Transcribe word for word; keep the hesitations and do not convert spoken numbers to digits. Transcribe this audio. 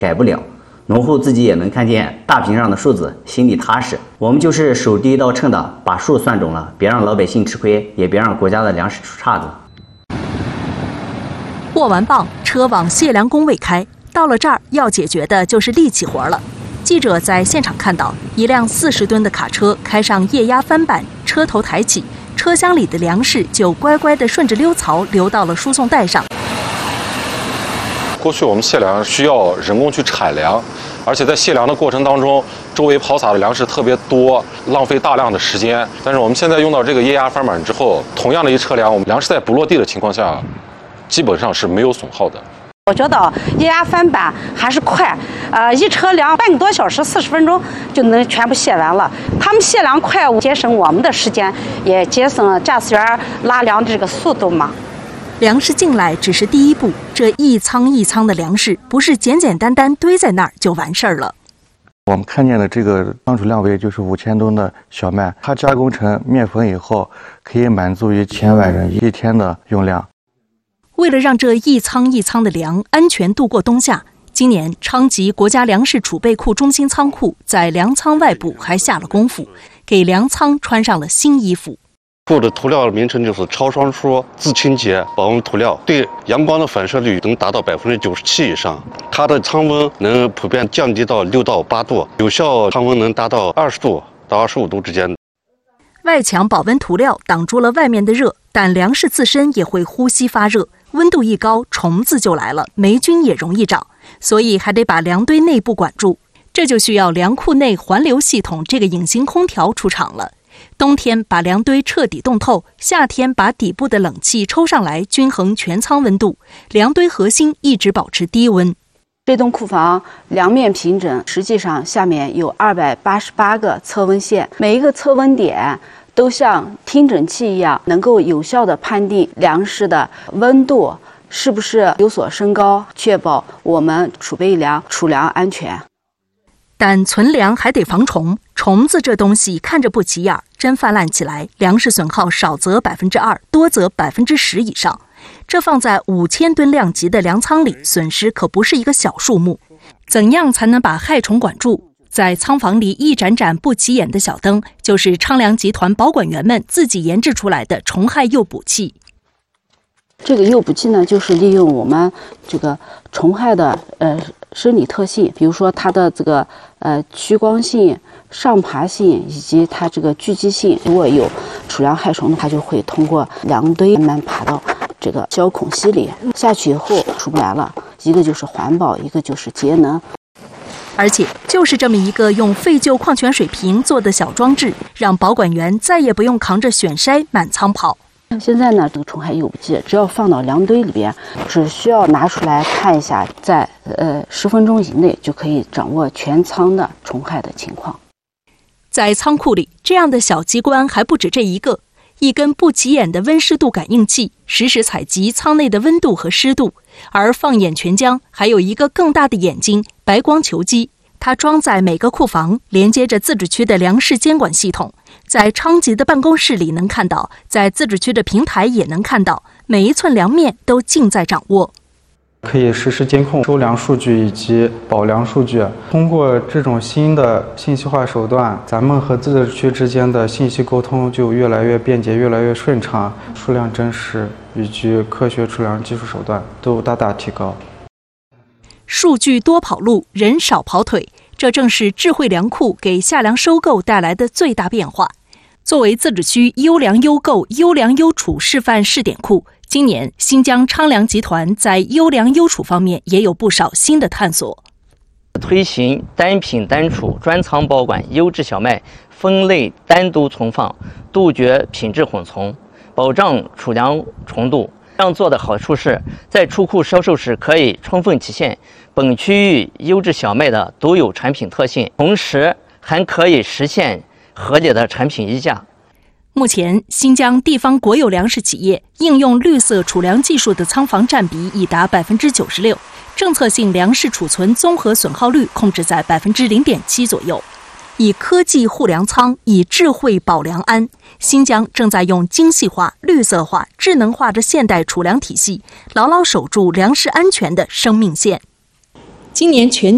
改不了。农户自己也能看见大屏上的数字，心里踏实。我们就是手第一道秤的，把数算准了，别让老百姓吃亏，也别让国家的粮食出岔子。 握完棒，车往卸粮工位开。到了这儿，要解决的就是力气活了。记者在现场看到，一辆四十吨的卡车开上液压翻板，车头抬起，车厢里的粮食就乖乖地顺着溜槽流到了输送带上。 过去我们卸粮需要人工去铲粮，而且在卸粮的过程当中，周围抛洒的粮食特别多，浪费大量的时间。但是我们现在用到这个液压翻板之后，同样的一车粮，我们粮食在不落地的情况下，基本上是没有损耗的。 我觉得液压翻板还是快，呃，一车粮半个多小时、四十分钟就能全部卸完了。他们卸粮快，节省我们的时间，也节省了驾驶员拉粮的这个速度嘛。 粮食进来只是第一步，这一仓一仓的粮食不是简简单单堆在那儿就完事儿了。 我们看见的这个仓储量为就是五千吨的小麦，它加工成面粉以后，可以满足于千万人一天的用量。 为了让这一仓一仓的粮安全度过冬夏，今年昌吉国家粮食储备库中心仓库在粮仓外部还下了功夫，给粮仓穿上了新衣服。 库的涂料名称就是超双说自清洁保温涂料，对阳光的反射率能达到百分之九十七以上。它的仓温能普遍降低到六到八度，有效仓温能达到二十度到二十五度之间。 外墙保温涂料挡住了外面的热，但粮食自身也会呼吸发热，温度一高，虫子就来了，霉菌也容易长，所以还得把粮堆内部管住。这就需要粮库内环流系统这个隐形空调出场了。冬天把粮堆彻底冻透，夏天把底部的冷气抽上来，均衡全仓温度，粮堆核心一直保持低温。 这栋库房两面平整，实际上下面有二百八十八个测温线，每一个测温点都像听诊器一样，能够有效地判定粮食的温度是不是有所升高，确保我们储备粮、储粮安全。 但存粮还得防虫，虫子这东西看着不起眼，真泛滥起来，粮食损耗少则百分之二，多则百分之十以上。这放在五千吨量级的粮仓里，损失可不是一个小数目。怎样才能把害虫管住？在仓房里一盏盏不起眼的小灯，就是昌粮集团保管员们自己研制出来的虫害诱捕器。 这个诱捕器呢，就是利用我们这个虫害的呃生理特性，比如说它的这个呃趋光性、上爬性以及它这个聚集性。如果有储粮害虫，它就会通过粮堆慢慢爬到这个小孔隙里，下去以后出不来了。一个就是环保，一个就是节能。 而且就是这么一个用废旧矿泉水瓶做的小装置，让保管员再也不用扛着选筛满仓跑。 现在呢，这个虫害诱捕器只要放到粮堆里边，只需要拿出来看一下，在呃十分钟以内就可以掌握全仓的虫害的情况。 在仓库里，这样的小机关还不止这一个，一根不起眼的温湿度感应器，实时采集仓内的温度和湿度。而放眼全疆，还有一个更大的眼睛——白光球机，它装在每个库房，连接着自治区的粮食监管系统。在昌吉的办公室里能看到，在自治区的平台也能看到，每一寸粮面都尽在掌握。 可以实时监控收粮数据以及保粮数据。通过这种新的信息化手段，咱们和自治区之间的信息沟通就越来越便捷，越来越顺畅，数量真实以及科学储粮技术手段都大大提高。 数据多跑路，人少跑腿，这正是智慧粮库给下粮收购带来的最大变化。作为自治区优粮优购、优粮优储示范试点库，今年新疆昌粮集团在优粮优储方面也有不少新的探索。 推行单品单储、专仓保管优质小麦，分类单独存放，杜绝品质混存，保障储粮纯度。这样做的好处是，在出库销售时可以充分体现本区域优质小麦的独有产品特性，同时还可以实现合理的产品溢价。 目前，新疆地方国有粮食企业应用绿色储粮技术的仓房占比已达百分之九十六，政策性粮食储存综合损耗率控制在百分之零点七左右。以科技护粮仓，以智慧保粮安。新疆正在用精细化、绿色化、智能化的现代储粮体系，牢牢守住粮食安全的生命线。今年全